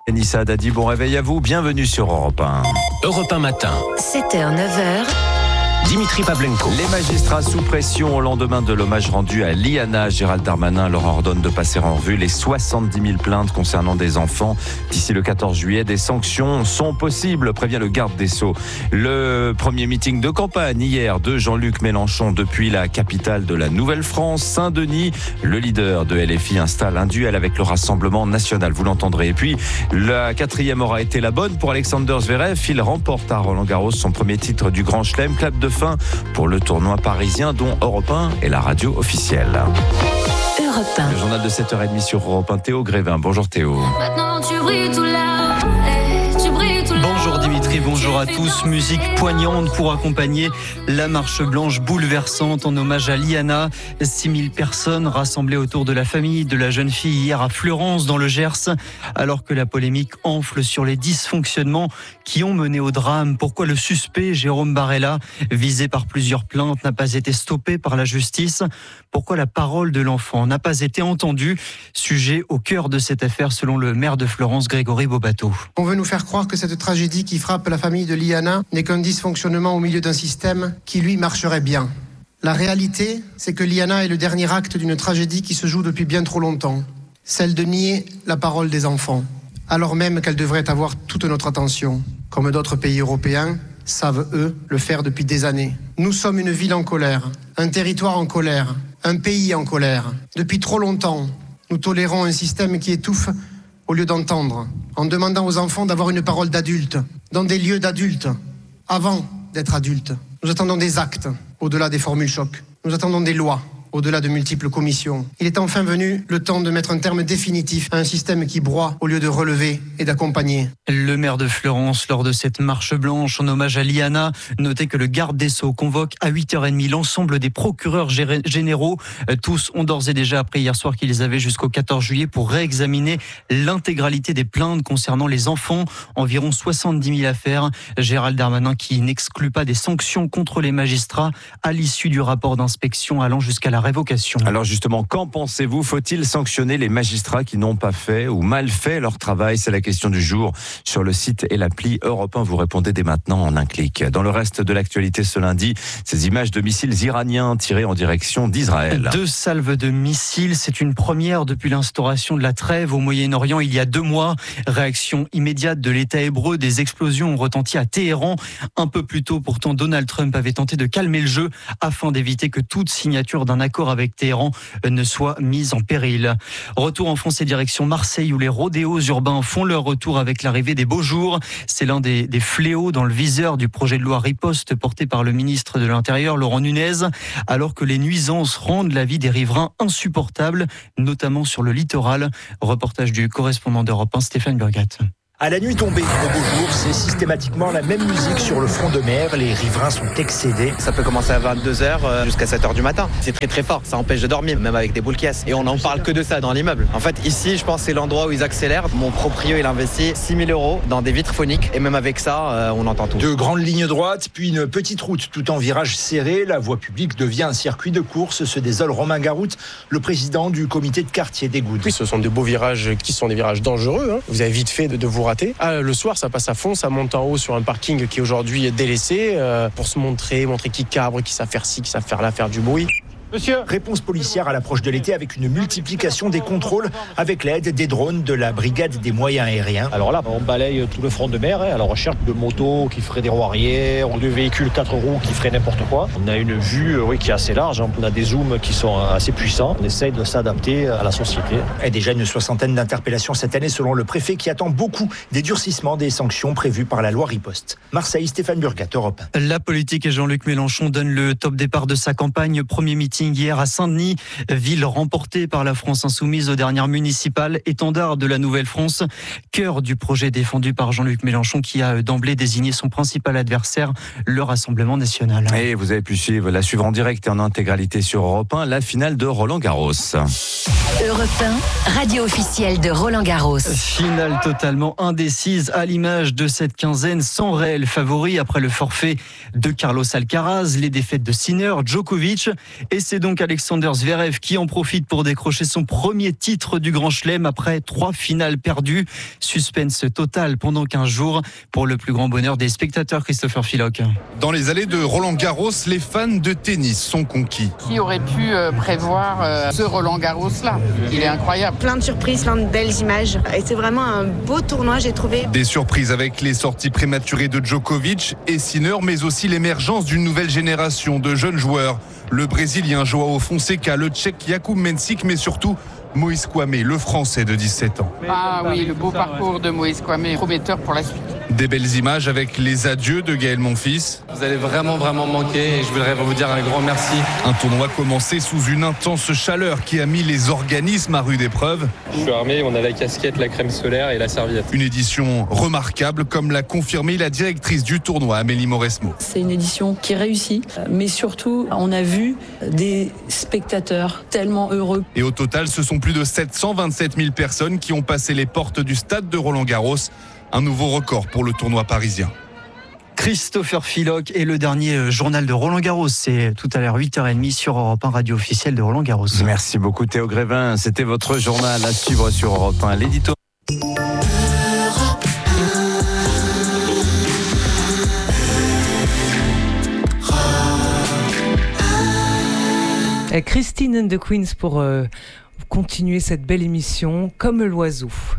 Anissa Dadi, bon réveil à vous, bienvenue sur Europe 1. Europe 1 matin. 7h, 9h. Dimitri Pavlenko. Les magistrats sous pression au lendemain de l'hommage rendu à Liana. Gérald Darmanin leur ordonne de passer en revue les 70 000 plaintes concernant des enfants. D'ici le 14 juillet, des sanctions sont possibles, prévient le garde des Sceaux. Le premier meeting de campagne hier de Jean-Luc Mélenchon depuis la capitale de la Nouvelle-France, Saint-Denis. Le leader de LFI installe un duel avec le Rassemblement national, vous l'entendrez. Et puis, la quatrième aura été la bonne pour Alexander Zverev. Il remporte à Roland-Garros son premier titre du Grand Chelem. Clap de fin pour le tournoi parisien dont Europe 1 est la radio officielle. Europe 1. Le journal de 7h30 sur Europe 1, Théo Grévin. Bonjour Théo. Maintenant tu brilles tout là, tu brilles tout là. Bonjour Dimitri, bonjour à tous. Musique poignante pour accompagner la marche blanche bouleversante en hommage à Liana. 6000 personnes rassemblées autour de la famille de la jeune fille hier à Fleurance dans le Gers. Alors que la polémique enfle sur les dysfonctionnements qui ont mené au drame. Pourquoi le suspect Jérôme Barella, visé par plusieurs plaintes, n'a pas été stoppé par la justice? Pourquoi la parole de l'enfant n'a pas été entendue? Sujet au cœur de cette affaire selon le maire de Fleurance, Grégory Bobato. On veut nous faire croire que cette tragédie qui frappe la famille de Liana n'est qu'un dysfonctionnement au milieu d'un système qui, lui, marcherait bien. La réalité, c'est que Liana est le dernier acte d'une tragédie qui se joue depuis bien trop longtemps. Celle de nier la parole des enfants, alors même qu'elle devrait avoir toute notre attention. Comme d'autres pays européens savent, eux, le faire depuis des années. Nous sommes une ville en colère, un territoire en colère, un pays en colère. Depuis trop longtemps, nous tolérons un système qui étouffe au lieu d'entendre, en demandant aux enfants d'avoir une parole d'adulte, dans des lieux d'adultes, avant d'être adultes. Nous attendons des actes, au-delà des formules chocs. Nous attendons des lois, au-delà de multiples commissions. Il est enfin venu le temps de mettre un terme définitif à un système qui broie au lieu de relever et d'accompagner. Le maire de Fleurance, lors de cette marche blanche en hommage à Liana, notait que le garde des Sceaux convoque à 8h30 l'ensemble des procureurs généraux. Tous ont d'ores et déjà appris hier soir qu'ils avaient jusqu'au 14 juillet pour réexaminer l'intégralité des plaintes concernant les enfants. Environ 70 000 affaires. Gérald Darmanin qui n'exclut pas des sanctions contre les magistrats à l'issue du rapport d'inspection allant jusqu'à la révocation. Alors justement, qu'en pensez-vous? Faut-il sanctionner les magistrats qui n'ont pas fait ou mal fait leur travail? C'est la question du jour sur le site et l'appli Europe 1. Vous répondez dès maintenant en un clic. Dans le reste de l'actualité ce lundi, ces images de missiles iraniens tirés en direction d'Israël. 2 salves de missiles, c'est une première depuis l'instauration de la trêve au Moyen-Orient il y a 2 mois. Réaction immédiate de l'État hébreu, des explosions ont retenti à Téhéran. Un peu plus tôt, pourtant, Donald Trump avait tenté de calmer le jeu afin d'éviter que toute signature d'un accord avec Téhéran ne soit mise en péril. Retour en France et direction Marseille où les rodéos urbains font leur retour avec l'arrivée des beaux jours. C'est l'un des fléaux dans le viseur du projet de loi Riposte porté par le ministre de l'Intérieur Laurent Nunez, alors que les nuisances rendent la vie des riverains insupportable, notamment sur le littoral. Reportage du correspondant d'Europe 1, Stéphane Burgat. À la nuit tombée, au beau jour, c'est systématiquement la même musique sur le front de mer. Les riverains sont excédés. Ça peut commencer à 22h jusqu'à 7h du matin. C'est très très fort, ça empêche de dormir, même avec des boules qui cassent. Et on n'en parle que de ça dans l'immeuble. En fait, ici, je pense que c'est l'endroit où ils accélèrent. Mon proprio, il investit 6 000 € dans des vitres phoniques. Et même avec ça, on entend tout. De grandes lignes droites, puis une petite route tout en virage serré. La voie publique devient un circuit de course, se désole Romain Garout, le président du comité de quartier des Goudes. Oui, ce sont de beaux virages qui sont des virages dangereux. Vous avez vite fait de vous rater. Le soir, ça passe à fond, ça monte en haut sur un parking qui est aujourd'hui délaissé pour se montrer qui cabre, qui savent faire ci, qui savent faire là, faire du bruit. Monsieur. Réponse policière à l'approche de l'été avec une multiplication des contrôles avec l'aide des drones de la brigade des moyens aériens. Alors là, on balaye tout le front de mer à la recherche de motos qui feraient des roues arrière, de véhicules 4 roues qui feraient n'importe quoi. On a une vue qui est assez large, on a des zooms qui sont assez puissants. On essaye de s'adapter à la société. Et déjà une 60aine d'interpellations cette année selon le préfet qui attend beaucoup des durcissements des sanctions prévues par la loi Riposte. Marseille, Stéphane Burgat, Europe 1. La politique et Jean-Luc Mélenchon donnent le top départ de sa campagne. Premier meeting hier à Saint-Denis, ville remportée par la France insoumise aux dernières municipales, étendard de la Nouvelle-France, cœur du projet défendu par Jean-Luc Mélenchon qui a d'emblée désigné son principal adversaire, le Rassemblement national. Et vous avez pu suivre en direct et en intégralité sur Europe 1, la finale de Roland-Garros. Europe 1, radio officielle de Roland-Garros. Finale totalement indécise à l'image de cette quinzaine sans réel favori après le forfait de Carlos Alcaraz, les défaites de Sinner, Djokovic et c'est donc Alexander Zverev qui en profite pour décrocher son premier titre du Grand Chelem après 3 finales perdues. Suspense total pendant 15 jours pour le plus grand bonheur des spectateurs, Christopher Philoc. Dans les allées de Roland-Garros, les fans de tennis sont conquis. Qui aurait pu prévoir ce Roland-Garros-là? Il est incroyable. Plein de surprises, plein de belles images. Et c'est vraiment un beau tournoi, j'ai trouvé. Des surprises avec les sorties prématurées de Djokovic et Sinner, mais aussi l'émergence d'une nouvelle génération de jeunes joueurs. Le Brésilien João Fonseca, le Tchèque Jakub Mensik, mais surtout Moïse Kwame, le Français de 17 ans. Ah oui, le beau parcours de Moïse Kwame, prometteur pour la suite. Des belles images avec les adieux de Gaël Monfils. Vous allez vraiment manquer et je voudrais vous dire un grand merci. Un tournoi commencé sous une intense chaleur qui a mis les organismes à rude épreuve. Je suis armé, on a la casquette, la crème solaire et la serviette. Une édition remarquable, comme l'a confirmé la directrice du tournoi, Amélie Mauresmo. C'est une édition qui réussit, mais surtout, on a vu des spectateurs tellement heureux. Et au total, ce sont plus de 727 000 personnes qui ont passé les portes du stade de Roland-Garros. Un nouveau record pour le tournoi parisien. Christopher Philoc et le dernier journal de Roland-Garros. C'est tout à l'heure 8h30 sur Europe 1, radio officielle de Roland-Garros. Merci beaucoup Théo Grévin. C'était votre journal à suivre sur Europe 1. L'édito. Christine and the Queens pour continuer cette belle émission comme l'oiseau.